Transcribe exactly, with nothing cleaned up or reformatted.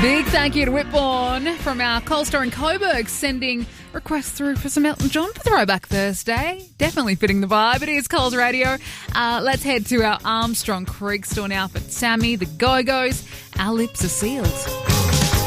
Big thank you to Whitbourne from our Coal Store in Coburg, sending requests through for some Elton John for Throwback Thursday. Definitely fitting the vibe. It is Coles Radio. Uh, let's head to our Armstrong Creek store now for Sammy, the Go-Go's. Our lips are sealed.